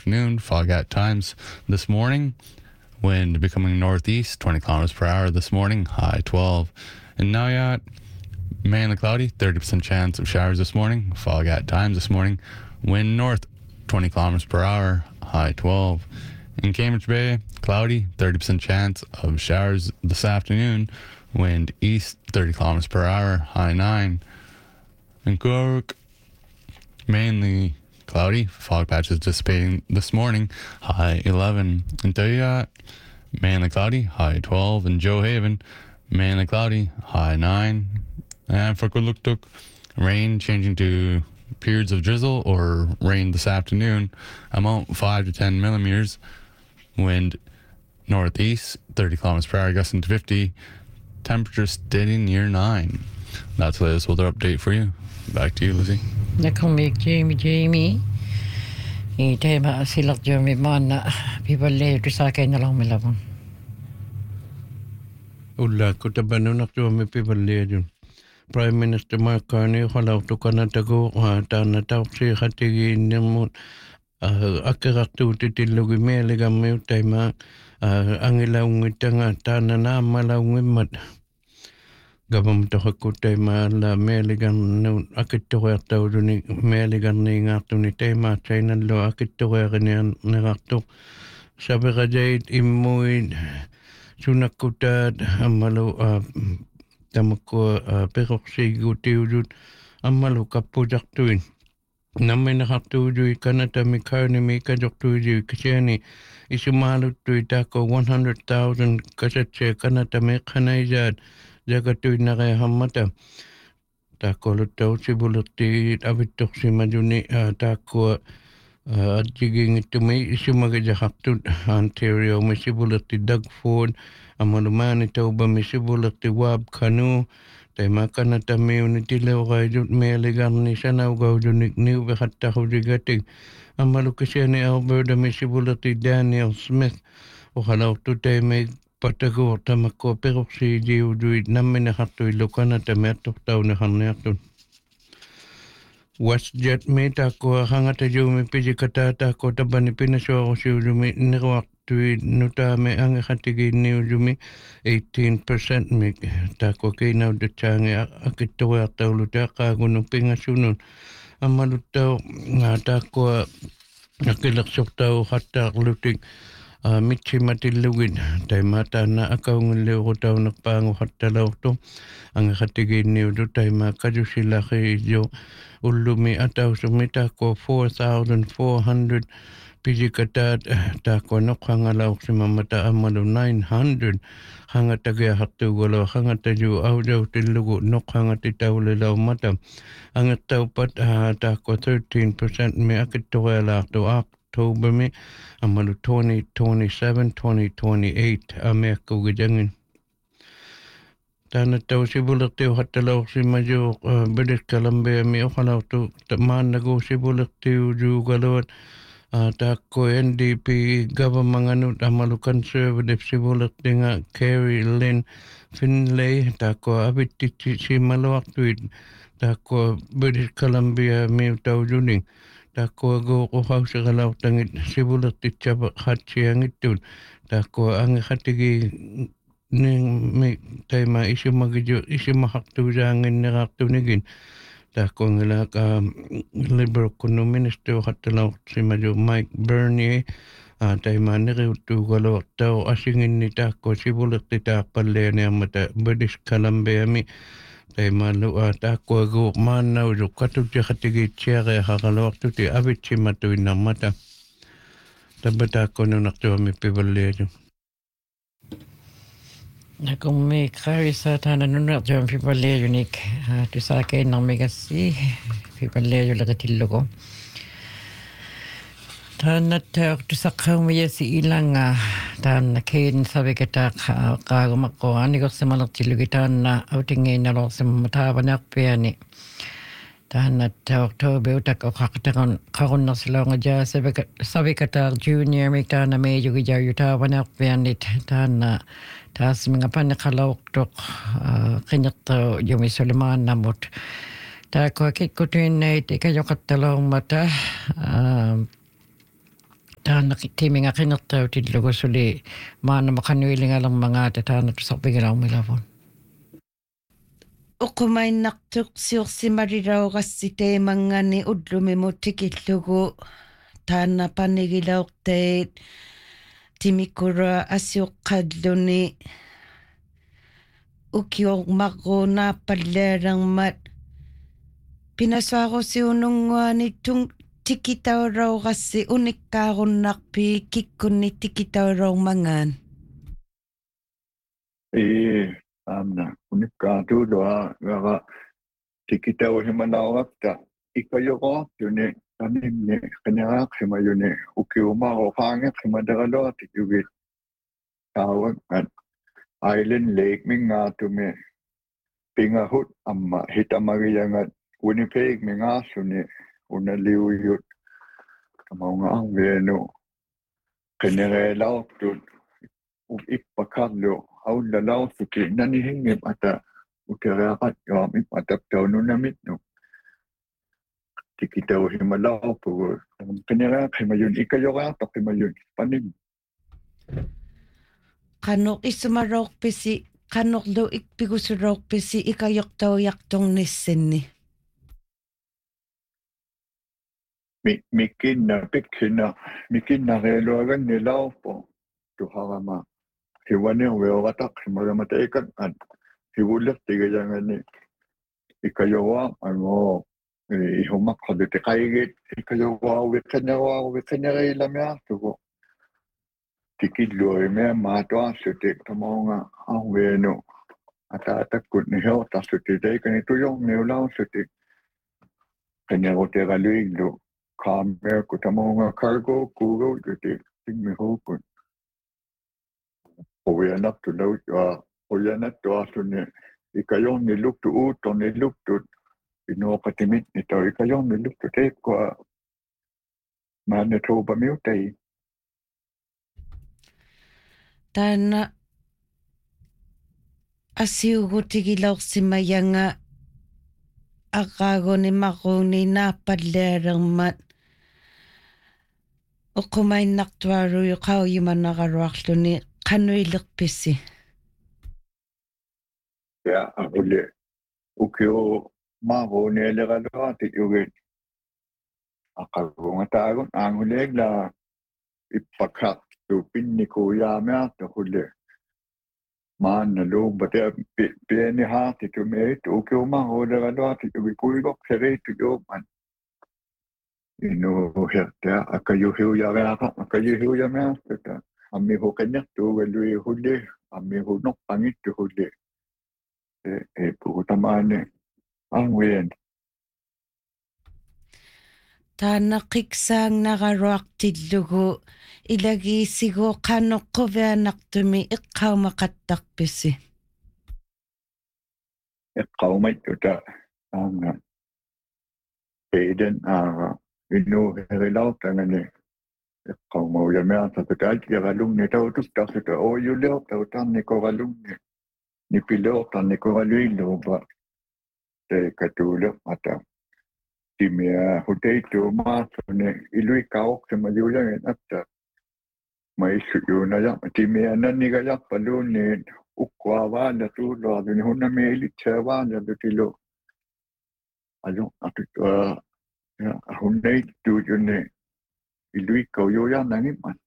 afternoon. Fog at times this morning. Wind becoming northeast, 20 kilometers per hour this morning. High 12. In Nauyot, mainly cloudy, 30% chance of showers this morning. Fog at times this morning. Wind north, 20 kilometers per hour. High 12. In Cambridge Bay, cloudy, 30% chance of showers this afternoon. Wind east, 30 kilometers per hour. High 9. In Cork, mainly cloudy, fog patches dissipating this morning, high 11. In Toyot, mainly cloudy, high 12. In Joe Haven, mainly cloudy, high 9. And for Kuluktuk, rain changing to periods of drizzle or rain this afternoon, amount 5 to 10 millimeters. Wind northeast, 30 kilometers per hour, gusting to 50. Temperature steady near 9. That's the latest weather update for you. Back to you, Lizzie. Nakumik Jamie. Itema silak Jamie Mana. People lay to Saka na lang milabon. Ula kutabanunak Jamie people lay yun. Prime Minister Mark Carney halaw to kanatago na tawsi hatigi nimut akaraktu titilugi meligam tema angilaw ngitanga tanana malaw ngimat. Government hakutay ma la meligan no akitower tawduni meligan ni ngatuni tema China lo akitower ni nagato saberajait imuid sunakutad amalo tamako peroksi gutiudut amalo kapujaktuin namin nakatuju kanata mikani mikajoktuju kacheni isimalu tuitako 100,000 kasatse kanata mekhanajad Jagatui nare hamata. Tako lutau sibulati abitoksi majuni tako jiging itu me isumaga jahatut Ontario misibulati Doug Ford amalumani tauba misibulati Wab Kanu tema kanata meuniti lewajut meligarni sana ugaujunik niu behatta hujigating amalukasiani Alberta misibulati Daniel Smith uhalau tutai me Patago tamako peroksi diu duit namina hatu ilokana tameto tau na hanatun. WestJet me tako hangata jo me piji katata ko tabani pinasho si ujumi nirwaktu nuta me anga hatigi ni ujumi 18% me tako kina udachange akitoa tau lutaka gunu pingasunun amalutau tako akilaksok tau hatta lutik Michi matilugin tay mata na akaw nguleo tao nakpango hatalaw to ang hatigin niyo do tay makadyo sila kay jo ulumi ataw sumita ko 4,400 piji katat tako nakhangalaw si mamata amalo 900 hangatagya hatugolo hangatayo awdaw tilugo nakhangatitaw lilaw mata ang ataw pat tako 13% me akitwala to October me amalu 2027 2028 Amerika gajangin tana taw si bulak tiyo hatalaw si majo British Columbia mi okalaw to man nago si bulak tiyo ju galawat tako NDP government anut amalu conservative si bulak tinga Carrie Lynn Finlay tako abiti si malawak tuit tako British Columbia mi taw juning tako go ko hausa galaw tangit sibulat titsaba hatsiang itun tako ang hatigi ning me tema isi magjo isi mahaktu jangin nakaktu nigin tako ngila ka liberal kuno minister hatalaw si majo Mike Bernier tema niriutu galaw tao asingin ni tako sibulat titapalle ni amata British Columbia mi tay malu tako go manau jo katu jakatigi chere hagalok tu ti abichi matu inamata tabata kono nakto mi pibalejo Nakumi karisa tana nunat jom pibalejo nik tu sake nang megasi pibalejo lagatillogo Tana tak tu sakang maya si ilang tan kain sabi kita kagumako ani ko semalak tilugitan na outingin na lo sematabanak piani Tana tak October utak o kakon na sila nga sabi kita junior may tana medyo gaya yutabanak piani tana tas mga panakalawak tok kanyat yung Suleiman namut tako akit ko tuin na iti kayo katalong mata timinga kinertaw tidlugo suli maana makanuilingalang mga tatana tusakpigalaw milapon. Uqumainartuq siorsimarirauqassi teemangani ullumimut tikillugu taana panigilauqtait timikura asiuqqalluni ukiormaqquunaappallaarangmat pinasuarusiununguani tikitaurauqassi unikkaarunnarpi kikkunni tikitauraurmangaan. Amna unikkaatuulua gaqa tikitauhimanauqapta ikayoqortuni taninni qineraaqsimayuni ukiumaroqaangeqsimaderaloortik yugit taawaqat Island Lake mingaatumi pingahut amma hitamagiyangat Winnipeg mingaasuni unaliuyut tamaungaarvianu qinereelaortut ippakarlu aullalaorsuki nanihingip ata utereaqatjuamip ataptaununnamitnu tikitauhimalaorpugu qinereaqsimayun ikayoqaartaqsimayun panim Qanuq isumaroqpisi qanuqlu ikpigusuroqpisi ikayoqtaujaqtornissinni mikinna pikkina mikinnareeluagannilaorpo tuharama hiwanerveorataqsimagamataikat at hivullertigayangani ikayoqaa angoo ihumaqqalutiqaigit ikayoqaaviqaneruaruviqanereilamiartugu tikilluimia maatuarsutik tamaunga arveenu ataattakkut nihiortarsutit tuyorniulaarsutik qineruteraluiglu kaammeerku tamaunga cargo kuugu yutik tingmihuukut uyanattuarluni ikayorniluktu uuttorniluktut inuoqatimit nitau ikayorniluktu teekkua Manitoba miutai taana asiugutigilaorsimayanga aqaaguni maquuni naappallaarermat uqumainartuaruyu qauyumanaqaruarluni qanuilerpissi ja ahulle ukio maquuni eleraluati yugit aqagungataagun aanguleegla ippakaq tupinnikuuyaamiartu hulle maanna luumbate pieni haati tumeet ukiumaruuleraluati ugikuigoqseriitu yuuman inuuherta akayuhiuyariaqa ammihuqinnertuugalui hulli ammihunorpangittu hulli pukutamaani arwien taana qiksaagnararuartillugu ilagiisigu qanuqquvianartumi iqqaumaqattarpissi eqqaumattuta aanga peiden aaga innuuherilaortangani eqqaumauyamiartatuta alliaralunni tautuktarsuta ouyuleortautarnikoralunni nipileortarnikoraluilluupa teikatuuleqata timia huteitu maasuni iluikkaoqsimayuulangin atta maissuyuunaya timia nannigajarpaluunni ukkuavaalla tuulluarluni hunnami ilitsaavaallutilu alo atuttua hunneittuujunni iluikkauyuujarnangimman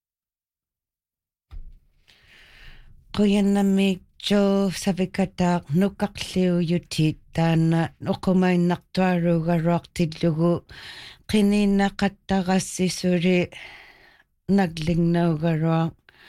quyannami jo savikataaq nukaqliuyutit taana uqumainartuaruugaruartillugu qiniinnaqattarassisuli naglinnaugarua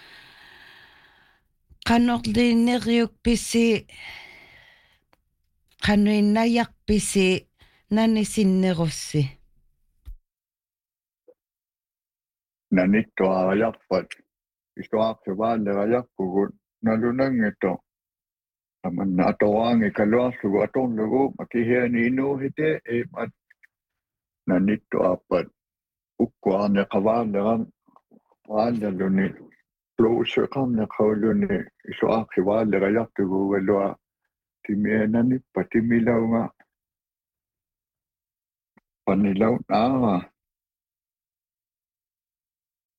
qanorliineriukpisi qanuinnayarpisi nanisinnerussi nanittuarajarpat isuaaqsivaallerajappugut nalunangito amanna atoraangi kaluarsugu atorlugu makihiani inuuhite eemat nanittuarpat ukkuarneqavaalleram vaallalluni luusseqarneqauluni isuaaqsivaallerajaptuguugalua timiananippa timilaunga panilaun aara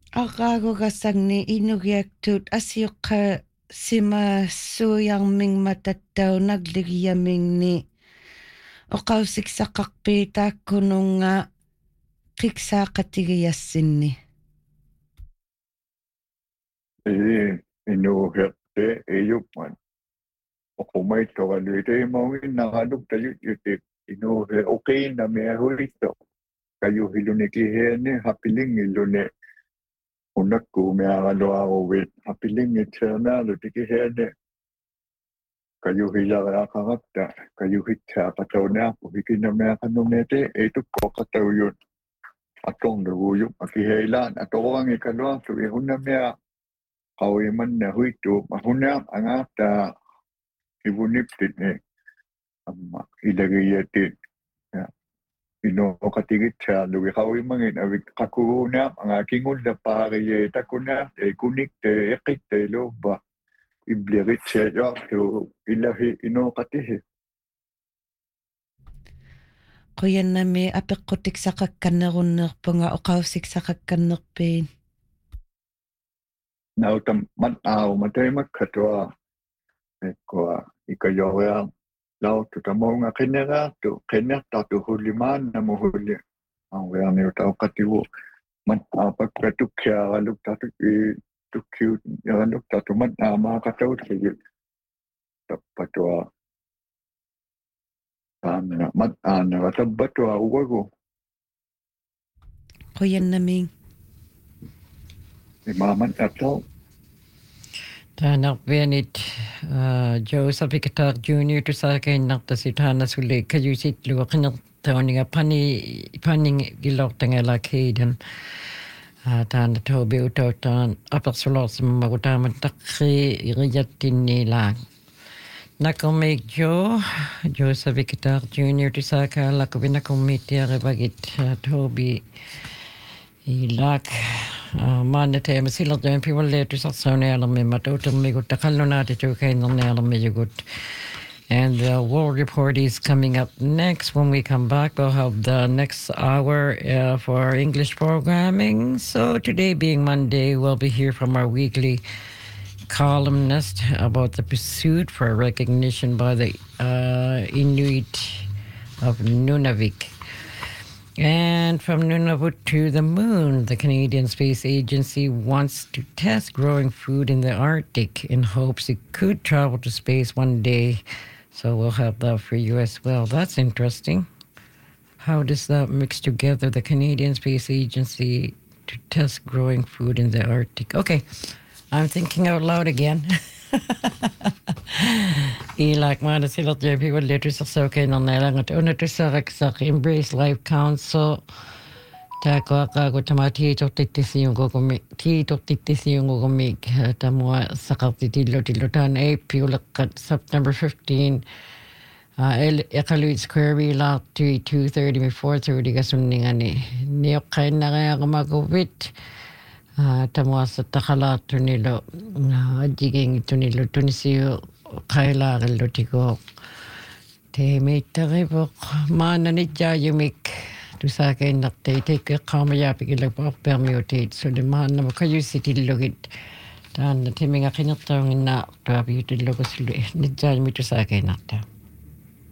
Aqaagugasagni inugiaktut asiuqa sima suuyarming matattaunaqligiamingni oqausiksaqarpi taakkununga qiqsaaqatigiassinni. Inuuhiaqte iyupman. Oqumaittoqaluite imaungin naqaluk tayutyutik inuuhi uqiinnamiahuitto kayuhilunikihiani hapilingilluni unakkuumiaqaluaruvit hapilingitseernaalu tikihiani kayuhilariaqarapta kayuhitsaaqataunaarpu hikinamiaqanumiati eitukkoqatauyut atorluguuyup akiheilaan atoruangikaluartu ihunamia qawimanna huittu mahunaaq angaartaa ibuniptitni amma ilagiyatit inoqatigitsaalugi qawimangin avik qakuguunaaq angaakingullapaariye takunaaq kunikte eqitte luuppa ibliritseejoartu ilahi inoqatihi Quyannami apeqqutiksaqakkannerunneerpunga oqausiksaqakkannerpiin. nautam mataarumataimakkatua ekkoa ikajorea lautu tamonga qineraartu qinnertartu hullimaannamu hulli aurearniutauqatigu mataapakkatukkhiaraluktartu tukkiut yaraluktartu mataamaaqatautsigil tappatua taanna mataanera tabbatua uwagu Quyannami imaaman atau Taanarpianit Joseph Ikatar Junior tusaakiinnartasi taanasulle kajusitluga qinertauniga panning gilortangalakhiidan taana tobi utautaan apersulorsimmagu taamattaqri iriyattinniilaak nakomik Joseph Ikatar Junior tusaakaalakuvinakummiittiaripagit tobi ilak maana teema sillertuin pivalleetusarsaunialermi matuutermigut taqallunaatituukainernialermijugut. And the World Report is coming up next. When we come back, we'll have the next hour for our English programming. So today being Monday, we'll be here from our weekly columnist about the pursuit for recognition by the Inuit of Nunavik. And from Nunavut to the moon, the Canadian Space Agency wants to test growing food in the Arctic in hopes it could travel to space one day. So we'll have that for you as well. That's interesting. How does that mix together, the Canadian Space Agency to test growing food in the Arctic? Okay, I'm thinking out loud again. Ilak mana sila JP will later sa okay na lang at una to sa Embrace Life Council ta ko tamati to tiktisi yung gogomik tamwa sa kapitilo-tilotan April September 15 Ekaluit Square Lot 2:30 me 4:30 kasuningan ni okay na kaya kumagupit tamwa sa takalato nilo jiging ito nilo tunisiyo kailangan lutiko te mitaribok mananidya yumik tu sa akin nakte take kamaya pigilag pa permutate so de man na kayo sitilogit tan timing akin natawin na grabe itilog ko sila nidya yumik tu sa akin nakte